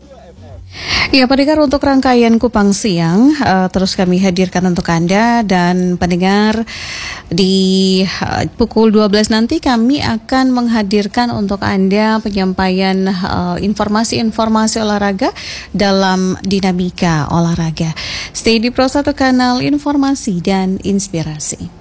Ya, pendengar, untuk rangkaian Kupang Siang terus kami hadirkan untuk Anda dan pendengar di pukul 12 nanti kami akan menghadirkan untuk Anda penyampaian informasi-informasi olahraga dalam dinamika olahraga. Stay di Pro 1 Kanal Informasi dan Inspirasi.